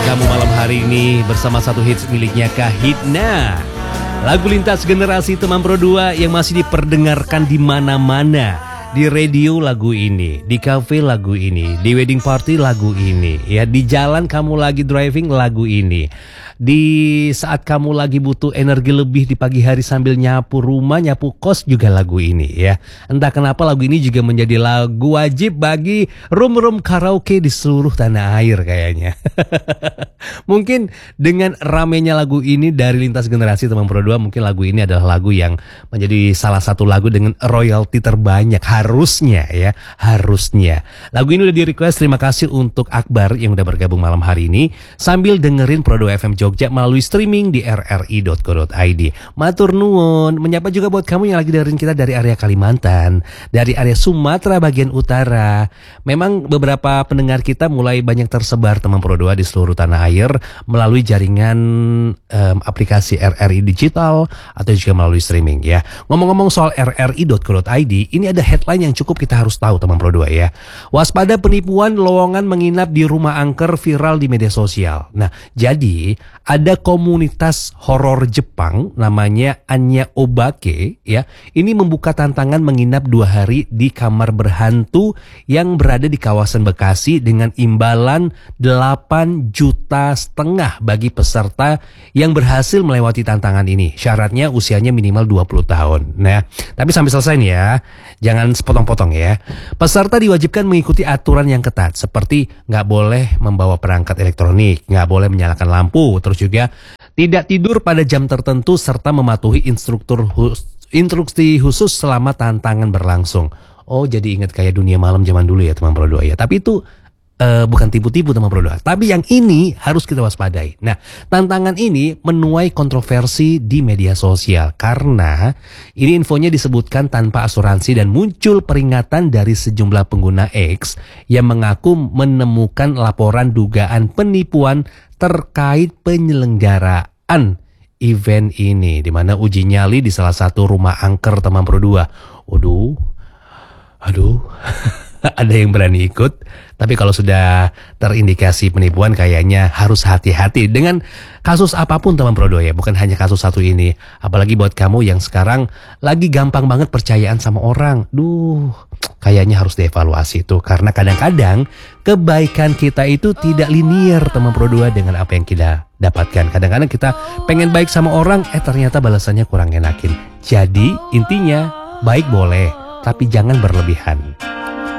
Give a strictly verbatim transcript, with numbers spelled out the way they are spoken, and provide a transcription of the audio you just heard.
kamu malam hari ini bersama satu hits miliknya Kahitna. Lagu lintas generasi teman Pro dua yang masih diperdengarkan di mana-mana. Di radio lagu ini, di cafe lagu ini, di wedding party lagu ini, ya di jalan kamu lagi driving lagu ini. Di saat kamu lagi butuh energi lebih di pagi hari sambil nyapu rumah, nyapu kos juga lagu ini ya. Entah kenapa lagu ini juga menjadi lagu wajib bagi room-room karaoke di seluruh tanah air kayaknya. Mungkin dengan ramenya lagu ini dari lintas generasi teman Pro dua, mungkin lagu ini adalah lagu yang menjadi salah satu lagu dengan royalti terbanyak. Harusnya ya, harusnya. Lagu ini udah di request, terima kasih untuk Akbar yang udah bergabung malam hari ini sambil dengerin Pro dua F M Jogja melalui streaming di r r i dot co dot i d. Matur nuwun. Menyapa juga buat kamu yang lagi dengerin kita dari area Kalimantan, dari area Sumatera bagian utara. Memang beberapa pendengar kita mulai banyak tersebar teman Pro dua di seluruh tanah air melalui jaringan um, aplikasi R R I digital atau juga melalui streaming ya. Ngomong-ngomong soal r r i dot co dot i d, ini ada headline yang cukup kita harus tahu teman Pro dua ya. Waspada penipuan lowongan menginap di rumah angker viral di media sosial. Nah, jadi ada komunitas horor Jepang namanya Anya Obake ya. Ini membuka tantangan menginap dua hari di kamar berhantu yang berada di kawasan Bekasi dengan imbalan delapan juta setengah bagi peserta yang berhasil melewati tantangan ini. Syaratnya usianya minimal dua puluh tahun. Nah, tapi sampai selesai nih ya. Jangan sepotong-potong ya. Peserta diwajibkan mengikuti aturan yang ketat seperti nggak boleh membawa perangkat elektronik, nggak boleh menyalakan lampu, terus juga tidak tidur pada jam tertentu serta mematuhi instruktur hus- instruksi khusus selama tantangan berlangsung. Oh, jadi ingat kayak dunia malam zaman dulu ya teman Pro dua ya. Tapi itu Uh, bukan tipu-tipu teman Pro dua, tapi yang ini harus kita waspadai. Nah, tantangan ini menuai kontroversi di media sosial karena ini infonya disebutkan tanpa asuransi dan muncul peringatan dari sejumlah pengguna X yang mengaku menemukan laporan dugaan penipuan terkait penyelenggaraan event ini, di mana uji nyali di salah satu rumah angker teman Pro dua. Waduh, aduh. Ada yang berani ikut, tapi kalau sudah terindikasi penipuan kayaknya harus hati-hati dengan kasus apapun teman Pro dua ya, bukan hanya kasus satu ini. Apalagi buat kamu yang sekarang lagi gampang banget percayaan sama orang. Duh, kayaknya harus dievaluasi itu karena kadang-kadang kebaikan kita itu tidak linear teman Pro dua dengan apa yang kita dapatkan. Kadang-kadang kita pengen baik sama orang, eh ternyata balasannya kurang enakin. Jadi intinya baik boleh, tapi jangan berlebihan.